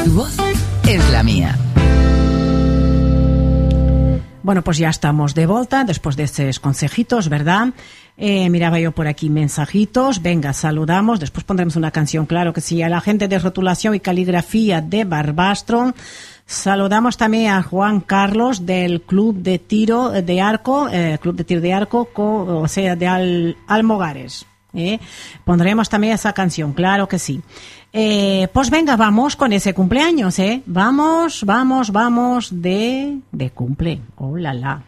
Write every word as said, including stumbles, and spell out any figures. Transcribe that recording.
Tu voz es la mía. Bueno, pues ya estamos de vuelta después de estos consejitos, ¿verdad? Eh, miraba yo por aquí mensajitos. Venga, saludamos. Después pondremos una canción, claro que sí. A la gente de rotulación y caligrafía de Barbastro. Saludamos también a Juan Carlos del Club de Tiro de Arco, eh, Club de Tiro de Arco, co, o sea, de Al, Almogares. ¿eh? Pondremos también esa canción, claro que sí. Eh, pues venga, vamos con ese cumpleaños, ¿eh? Vamos, vamos, vamos de, de cumple. Oh, la, la.